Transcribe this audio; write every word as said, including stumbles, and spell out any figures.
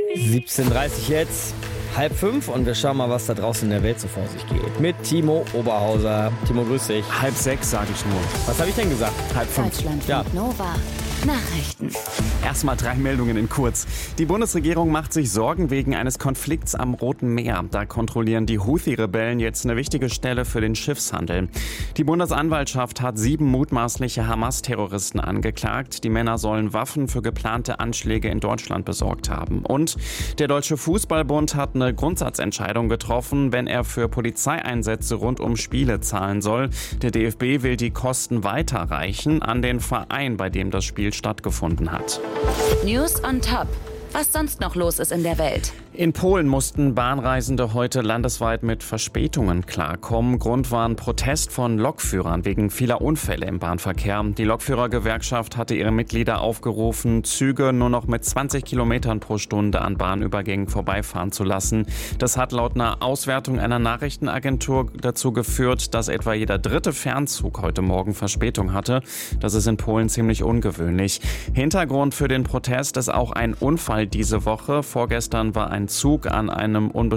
siebzehn Uhr dreißig jetzt, halb fünf und wir schauen mal, was da draußen in der Welt so vor sich geht. Mit Timo Oberhauser. Timo, grüß dich. Halb sechs, sage ich nur. Was habe ich denn gesagt? Halb fünf. Deutschland Ja. Nova. Nachrichten. Erstmal drei Meldungen in kurz. Die Bundesregierung macht sich Sorgen wegen eines Konflikts am Roten Meer. Da kontrollieren die Houthi-Rebellen jetzt eine wichtige Stelle für den Schiffshandel. Die Bundesanwaltschaft hat sieben mutmaßliche Hamas-Terroristen angeklagt. Die Männer sollen Waffen für geplante Anschläge in Deutschland besorgt haben. Und der Deutsche Fußballbund hat eine Grundsatzentscheidung getroffen, wenn er für Polizeieinsätze rund um Spiele zahlen soll. Der D F B will die Kosten weiterreichen an den Verein, bei dem das Spiel stattgefunden hat. News on top. Was sonst noch los ist in der Welt. In Polen mussten Bahnreisende heute landesweit mit Verspätungen klarkommen. Grund war ein Protest von Lokführern wegen vieler Unfälle im Bahnverkehr. Die Lokführergewerkschaft hatte ihre Mitglieder aufgerufen, Züge nur noch mit zwanzig Kilometern pro Stunde an Bahnübergängen vorbeifahren zu lassen. Das hat laut einer Auswertung einer Nachrichtenagentur dazu geführt, dass etwa jeder dritte Fernzug heute Morgen Verspätung hatte. Das ist in Polen ziemlich ungewöhnlich. Hintergrund für den Protest ist auch ein Unfall diese Woche. Vorgestern war ein Zug an einem unbestimmten